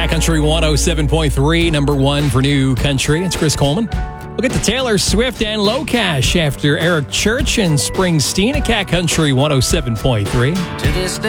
Cat Country 107.3, number one for new country. It's Chris Coleman. We'll get to Taylor Swift and Locash after Eric Church and Springsteen at Cat Country 107.3. To this day.